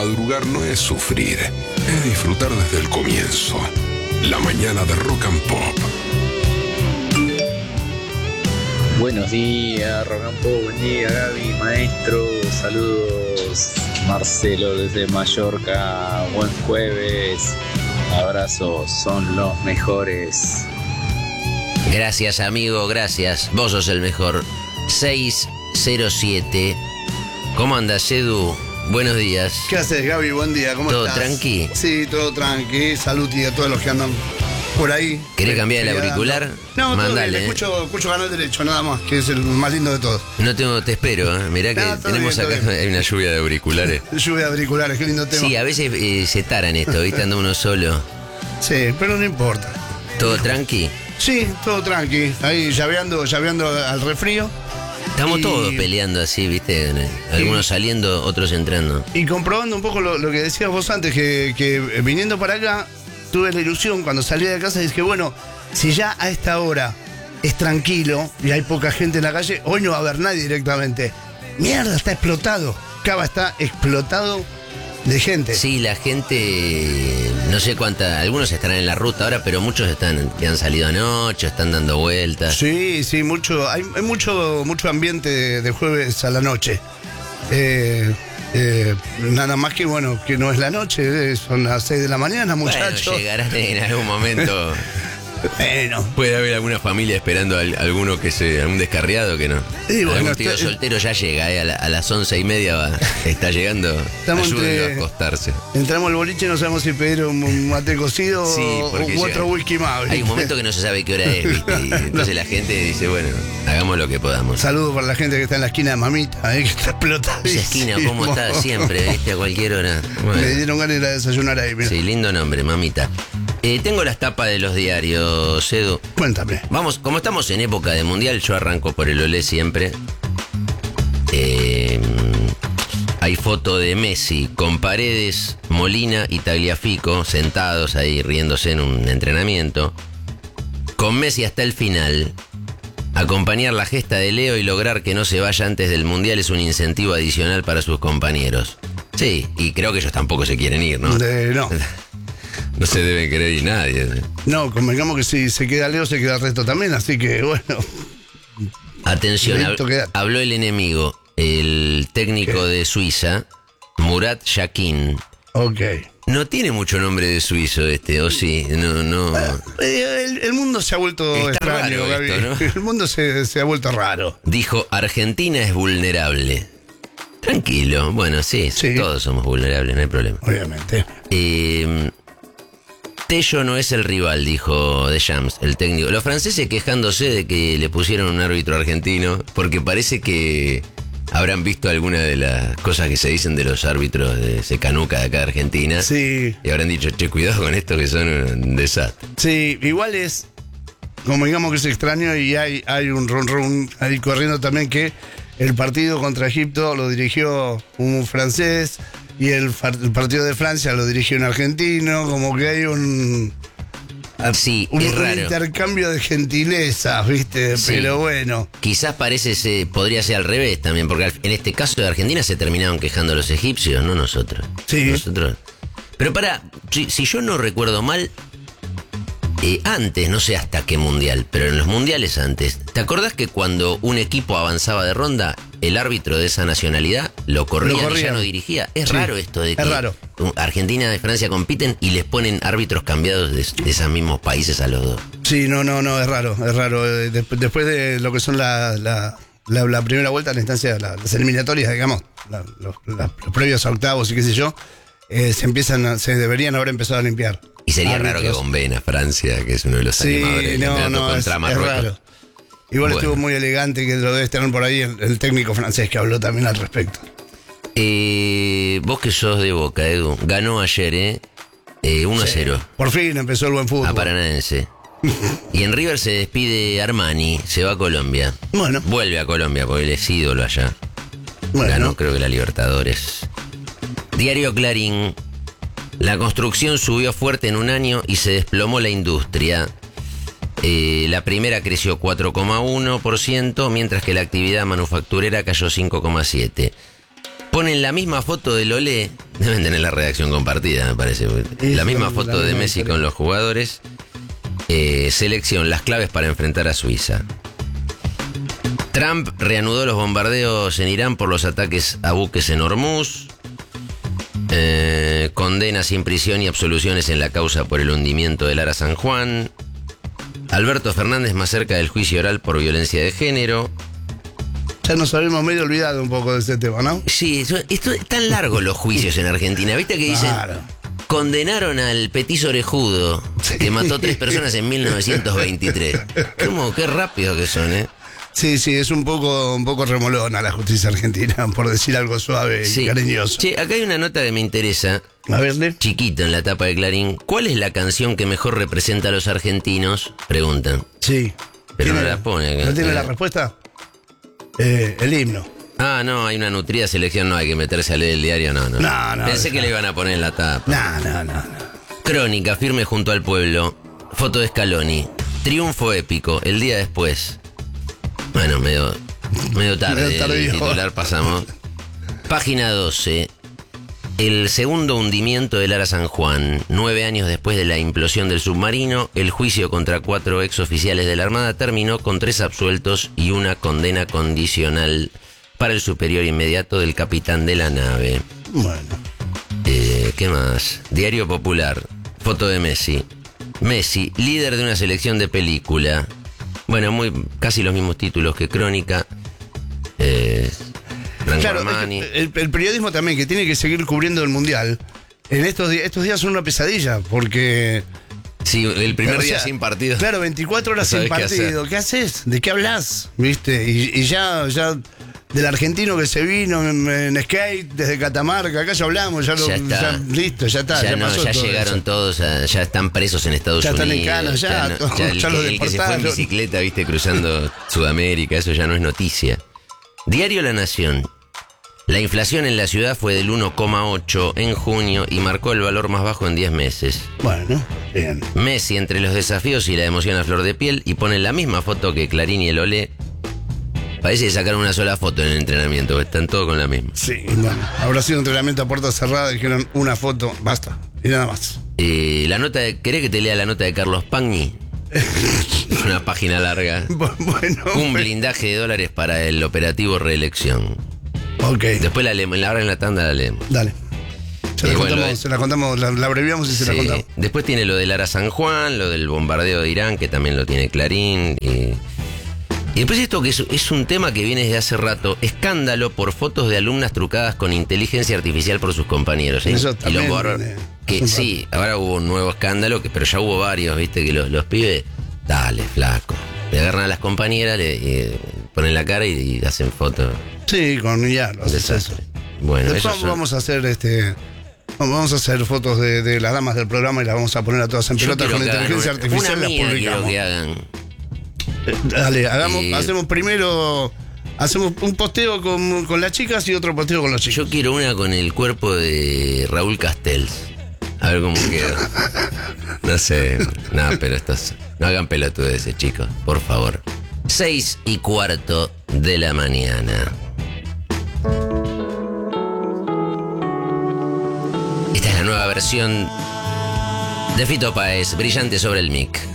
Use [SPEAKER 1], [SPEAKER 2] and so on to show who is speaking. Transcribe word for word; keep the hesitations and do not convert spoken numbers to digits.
[SPEAKER 1] madrugar no es sufrir, es disfrutar desde el comienzo. La mañana de Rock and Pop.
[SPEAKER 2] Buenos días, Rock and Pop. Buen día, Gaby, maestro. Saludos, Marcelo desde Mallorca. Buen jueves. Abrazos, son los mejores.
[SPEAKER 3] Gracias, amigo, gracias. Vos sos el mejor. seis cero siete. ¿Cómo andas, Edu? Buenos días.
[SPEAKER 4] ¿Qué haces, Gaby? Buen día, ¿cómo
[SPEAKER 3] ¿Todo
[SPEAKER 4] estás?
[SPEAKER 3] ¿Todo tranqui?
[SPEAKER 4] Sí, todo tranqui. Salud y a todos los que andan por ahí.
[SPEAKER 3] ¿Querés cambiar el auricular?
[SPEAKER 4] No,
[SPEAKER 3] Mandale.
[SPEAKER 4] todo bien, escucho, escucho canal derecho, nada más, que es el más lindo de todos.
[SPEAKER 3] No tengo, te espero, ¿eh? Mirá que
[SPEAKER 4] No, todo
[SPEAKER 3] tenemos
[SPEAKER 4] bien, todo
[SPEAKER 3] acá
[SPEAKER 4] bien.
[SPEAKER 3] hay una lluvia de auriculares.
[SPEAKER 4] Lluvia de auriculares, qué lindo tema.
[SPEAKER 3] Sí, a veces eh, se taran esto, ¿viste? Anda uno solo.
[SPEAKER 4] Sí, pero no importa.
[SPEAKER 3] ¿Todo tranqui?
[SPEAKER 4] Sí, todo tranqui. Ahí llaveando, llaveando al refrío.
[SPEAKER 3] Estamos
[SPEAKER 4] Y-
[SPEAKER 3] todos peleando así, ¿viste? Algunos saliendo, otros entrando.
[SPEAKER 4] Y comprobando un poco lo, lo que decías vos antes, que, que viniendo para acá, tuve la ilusión cuando salí de casa y dije, bueno, si ya a esta hora es tranquilo y hay poca gente en la calle, hoy no va a haber nadie directamente. Mierda, está explotado. Cava está explotado de gente.
[SPEAKER 3] Sí, la gente, no sé cuánta, algunos estarán en la ruta ahora, pero muchos están que han salido anoche, están dando vueltas.
[SPEAKER 4] Sí, sí, mucho, hay, hay mucho, mucho ambiente de, de jueves a la noche. Eh, eh, nada más que bueno, que no es la noche, eh, son las seis de la mañana, muchachos.
[SPEAKER 3] Bueno, llegarán en algún momento.
[SPEAKER 4] Bueno,
[SPEAKER 3] Puede haber alguna familia esperando a alguno que se, algún descarriado que no.
[SPEAKER 4] Sí, bueno,
[SPEAKER 3] Algún tío
[SPEAKER 4] está-
[SPEAKER 3] soltero ya llega, eh, a, la- a las once y media va, está llegando.
[SPEAKER 4] Estamos
[SPEAKER 3] Ayúdenlo
[SPEAKER 4] entre-
[SPEAKER 3] a acostarse.
[SPEAKER 4] entramos al boliche y no sabemos si pedir un, un mate cocido
[SPEAKER 3] Sí,
[SPEAKER 4] o
[SPEAKER 3] porque
[SPEAKER 4] u otro
[SPEAKER 3] llega-
[SPEAKER 4] whisky más.
[SPEAKER 3] Hay un momento que no se sabe qué hora es, ¿viste? Y entonces la gente dice, bueno, hagamos lo que podamos.
[SPEAKER 4] Saludos para la gente que está en la esquina de Mamita, eh, que está explotadísima.
[SPEAKER 3] Esa esquina, ¿cómo está siempre? ¿Viste? A cualquier hora. Bueno.
[SPEAKER 4] Me dieron ganas de ir a desayunar ahí, mira.
[SPEAKER 3] Sí, lindo nombre, mamita. Eh, tengo las tapas de los diarios, Edu.
[SPEAKER 4] Cuéntame.
[SPEAKER 3] Vamos, como estamos en época de mundial, yo arranco por el Olé siempre. Eh, hay foto de Messi con Paredes, Molina y Tagliafico sentados ahí riéndose en un entrenamiento. Con Messi hasta el final. Acompañar la gesta de Leo y lograr que no se vaya antes del mundial es un incentivo adicional para sus compañeros. Sí, y creo que ellos tampoco se quieren ir, ¿no?
[SPEAKER 4] De- no,
[SPEAKER 3] No se debe querer ir nadie.
[SPEAKER 4] no, convengamos que si se queda Leo, se queda el resto también, así que bueno.
[SPEAKER 3] Atención, hab-
[SPEAKER 4] Listo, quédate.
[SPEAKER 3] habló el enemigo, el técnico de Suiza, Murat Yakin.
[SPEAKER 4] Ok.
[SPEAKER 3] No tiene mucho nombre de suizo este, ¿o sí? No, no.
[SPEAKER 4] Eh, El, el mundo se ha vuelto
[SPEAKER 3] Está
[SPEAKER 4] extraño,
[SPEAKER 3] raro
[SPEAKER 4] Gaby.
[SPEAKER 3] esto, ¿no?
[SPEAKER 4] El mundo se, se ha vuelto raro.
[SPEAKER 3] Dijo, Argentina es vulnerable. Tranquilo, bueno, sí,
[SPEAKER 4] Sí.
[SPEAKER 3] todos somos vulnerables, no hay problema.
[SPEAKER 4] Obviamente.
[SPEAKER 3] Eh, Tello no es el rival, dijo Deschamps, el técnico. Los franceses quejándose de que le pusieron un árbitro argentino, porque parece que habrán visto alguna de las cosas que se dicen de los árbitros de Secanuca de acá de Argentina.
[SPEAKER 4] Sí,
[SPEAKER 3] Y habrán dicho, che, cuidado con esto que son un desastre.
[SPEAKER 4] sí, igual es, como digamos que es extraño y hay, hay un run run ahí corriendo también que el partido contra Egipto lo dirigió un francés y el, far- el partido de Francia lo dirigió un argentino, como que hay un...
[SPEAKER 3] Sí,
[SPEAKER 4] un,
[SPEAKER 3] es
[SPEAKER 4] un
[SPEAKER 3] raro.
[SPEAKER 4] intercambio de gentilezas, ¿viste?
[SPEAKER 3] Sí.
[SPEAKER 4] Pero bueno.
[SPEAKER 3] Quizás parece, se, podría ser al revés también, porque al- en este caso de Argentina se terminaron quejando los egipcios, no nosotros.
[SPEAKER 4] Sí.
[SPEAKER 3] Nosotros. Pero para, si, si yo no recuerdo mal, eh, antes, no sé hasta qué mundial, pero en los mundiales antes, ¿te acordás que cuando un equipo avanzaba de ronda, el árbitro de esa nacionalidad lo corría
[SPEAKER 4] Lo
[SPEAKER 3] y ya
[SPEAKER 4] corrían.
[SPEAKER 3] no dirigía? Es
[SPEAKER 4] Sí,
[SPEAKER 3] raro esto de que
[SPEAKER 4] es raro.
[SPEAKER 3] Argentina y Francia compiten y les ponen árbitros cambiados de, de esos mismos países a los dos.
[SPEAKER 4] Sí, no, no, no, es raro, es raro. Eh, de- después de lo que son la, la, la- la primera vuelta en la instancia, la- las eliminatorias, digamos, la- los, la- los previos a octavos y qué sé yo, eh, se empiezan, a- se deberían haber empezado a limpiar.
[SPEAKER 3] Y sería raro que
[SPEAKER 4] Árbitros.
[SPEAKER 3] bombeen a Francia, que es uno de los
[SPEAKER 4] Sí,
[SPEAKER 3] animadores del
[SPEAKER 4] no,
[SPEAKER 3] campeonato
[SPEAKER 4] no, es,
[SPEAKER 3] contra
[SPEAKER 4] es
[SPEAKER 3] Marruecos.
[SPEAKER 4] raro. Igual
[SPEAKER 3] Bueno.
[SPEAKER 4] estuvo muy elegante, que lo debes tener por ahí el, el técnico francés que habló también al respecto.
[SPEAKER 3] Eh, vos que sos de Boca, Edu, ganó ayer, ¿eh? eh uno a cero
[SPEAKER 4] Por fin empezó el buen fútbol.
[SPEAKER 3] a Paranaense. Y en River se despide Armani, se va a Colombia.
[SPEAKER 4] Bueno.
[SPEAKER 3] Vuelve a Colombia porque él es ídolo allá.
[SPEAKER 4] Bueno.
[SPEAKER 3] Ganó creo que la Libertadores. Diario Clarín. La construcción subió fuerte en un año y se desplomó la industria. Eh, la primera creció cuatro coma uno por ciento, mientras que la actividad manufacturera cayó cinco coma siete por ciento. Ponen la misma foto del Olé. Deben tener la redacción compartida, me parece. La misma foto de Messi con los jugadores. Eh, selección, las claves para enfrentar a Suiza. Trump reanudó los bombardeos en Irán por los ataques a buques en Hormuz. Eh, condena sin prisión y absoluciones en la causa por el hundimiento del Ara San Juan. Alberto Fernández más cerca del juicio oral por violencia de género.
[SPEAKER 4] Ya nos habíamos medio olvidado un poco de este tema, ¿no?
[SPEAKER 3] Sí, esto, esto es tan largo los juicios en Argentina. ¿Viste que dicen?
[SPEAKER 4] Claro.
[SPEAKER 3] Condenaron al petiso orejudo que mató tres personas en mil novecientos veintitrés. ¿Cómo? Qué rápido que son, ¿eh?
[SPEAKER 4] Sí, sí, es un poco, un poco remolona la justicia argentina, por decir algo suave y
[SPEAKER 3] Sí.
[SPEAKER 4] cariñoso.
[SPEAKER 3] Che, acá hay una nota que me interesa.
[SPEAKER 4] A verle.
[SPEAKER 3] Chiquito en la tapa de Clarín. ¿Cuál es la canción que mejor representa a los argentinos? Preguntan.
[SPEAKER 4] Sí.
[SPEAKER 3] Pero no
[SPEAKER 4] ¿Tiene-
[SPEAKER 3] la pone acá.
[SPEAKER 4] ¿No tiene
[SPEAKER 3] Eh.
[SPEAKER 4] la respuesta? Eh, el himno.
[SPEAKER 3] Ah, no, hay una nutrida selección, no hay que meterse a leer el diario, no, no.
[SPEAKER 4] No, no,
[SPEAKER 3] Pensé
[SPEAKER 4] no.
[SPEAKER 3] que le iban a poner en la tapa.
[SPEAKER 4] No, no, no, no.
[SPEAKER 3] Crónica, firme junto al pueblo. Foto de Scaloni. Triunfo épico, el día después. Bueno, medio, medio tarde.
[SPEAKER 4] Medio tardío.
[SPEAKER 3] El titular pasamos. Página doce. El segundo hundimiento del Ara San Juan. Nueve años después de la implosión del submarino, el juicio contra cuatro exoficiales de la Armada terminó con tres absueltos y una condena condicional para el superior inmediato del capitán de la nave.
[SPEAKER 4] Bueno.
[SPEAKER 3] Eh, ¿Qué más? Diario Popular. Foto de Messi. Messi, líder de una selección de película. Bueno, muy casi los mismos títulos que Crónica. Eh, Franco
[SPEAKER 4] Claro,
[SPEAKER 3] Armani.
[SPEAKER 4] es que el, el periodismo también, que tiene que seguir cubriendo el mundial. En estos días, estos días son una pesadilla, porque.
[SPEAKER 3] Sí, el primer
[SPEAKER 4] o
[SPEAKER 3] día
[SPEAKER 4] sea,
[SPEAKER 3] sin partido.
[SPEAKER 4] Claro, veinticuatro horas
[SPEAKER 3] No
[SPEAKER 4] sin
[SPEAKER 3] sabés qué
[SPEAKER 4] partido.
[SPEAKER 3] hacer.
[SPEAKER 4] ¿Qué haces? ¿De qué hablas? ¿Viste? Y, y ya, ya del argentino que se vino en, en skate desde Catamarca, acá ya hablamos, ya, lo,
[SPEAKER 3] Ya está.
[SPEAKER 4] ya- listo, ya está.
[SPEAKER 3] ya
[SPEAKER 4] Ya,
[SPEAKER 3] no,
[SPEAKER 4] pasó
[SPEAKER 3] ya
[SPEAKER 4] todo
[SPEAKER 3] llegaron
[SPEAKER 4] eso.
[SPEAKER 3] todos, a- ya están presos en Estados
[SPEAKER 4] Ya están en
[SPEAKER 3] Unidos.
[SPEAKER 4] cana, ya,
[SPEAKER 3] no-
[SPEAKER 4] todos,
[SPEAKER 3] el,
[SPEAKER 4] ya
[SPEAKER 3] que,
[SPEAKER 4] los
[SPEAKER 3] el que se fue en
[SPEAKER 4] deportaron.
[SPEAKER 3] bicicleta, viste, cruzando Sudamérica, eso ya no es noticia. Diario La Nación. La inflación en la ciudad fue del uno coma ocho en junio y marcó el valor más bajo en diez meses.
[SPEAKER 4] Bueno, bien.
[SPEAKER 3] Messi entre los desafíos y la emoción a flor de piel y ponen la misma foto que Clarín y el Olé. Parece que sacaron una sola foto en el entrenamiento, están todos con la misma.
[SPEAKER 4] Sí, bueno. Habrá sido un entrenamiento a puerta cerrada, dijeron una foto, basta. Y nada más.
[SPEAKER 3] Eh, la nota de, ¿querés que te lea la nota de Carlos Pagni? Una página larga.
[SPEAKER 4] Bu- Bueno.
[SPEAKER 3] Un
[SPEAKER 4] bueno.
[SPEAKER 3] blindaje de dólares para el operativo reelección.
[SPEAKER 4] Ok.
[SPEAKER 3] Después la leemos, ahora en la tanda la leemos.
[SPEAKER 4] Dale. Se
[SPEAKER 3] Y
[SPEAKER 4] la,
[SPEAKER 3] bueno,
[SPEAKER 4] contamos,
[SPEAKER 3] eh.
[SPEAKER 4] se la contamos, la, la abreviamos y se la
[SPEAKER 3] Sí.
[SPEAKER 4] contamos.
[SPEAKER 3] Después tiene lo del Ara San Juan, lo del bombardeo de Irán, que también lo tiene Clarín. Y, y después esto que es, es un tema que viene desde hace rato, escándalo por fotos de alumnas trucadas con inteligencia artificial por sus compañeros. ¿eh?
[SPEAKER 4] Eso
[SPEAKER 3] Y
[SPEAKER 4] también
[SPEAKER 3] los bárbaros-
[SPEAKER 4] viene
[SPEAKER 3] que
[SPEAKER 4] hace un
[SPEAKER 3] sí, ahora hubo un nuevo escándalo, que, pero ya hubo varios, viste, que los, los pibes, dale, flaco. Le agarran a las compañeras, le, y ponen la cara y, y hacen fotos.
[SPEAKER 4] Sí, con ya lo
[SPEAKER 3] Un
[SPEAKER 4] haces
[SPEAKER 3] desastre.
[SPEAKER 4] eso.
[SPEAKER 3] Bueno,
[SPEAKER 4] Después
[SPEAKER 3] eso son-
[SPEAKER 4] vamos a hacer este. Vamos a hacer fotos de, de las damas del programa y las vamos a poner a todas en
[SPEAKER 3] Yo
[SPEAKER 4] pelota
[SPEAKER 3] quiero
[SPEAKER 4] con
[SPEAKER 3] que hagan
[SPEAKER 4] inteligencia
[SPEAKER 3] una-
[SPEAKER 4] artificial.
[SPEAKER 3] Una
[SPEAKER 4] Las
[SPEAKER 3] mía quiero
[SPEAKER 4] publicamos.
[SPEAKER 3] que hagan.
[SPEAKER 4] Dale, hagamos,
[SPEAKER 3] Eh,
[SPEAKER 4] hacemos primero. Hacemos un posteo con, con las chicas y otro posteo con los chicos.
[SPEAKER 3] Yo quiero una con el cuerpo de Raúl Castells. A ver cómo queda. No sé. No, pero estos. No hagan pelotudeces, chicos. Por favor. Seis y cuarto de la mañana. Esta es la nueva versión de Fito Páez, brillante sobre el mic.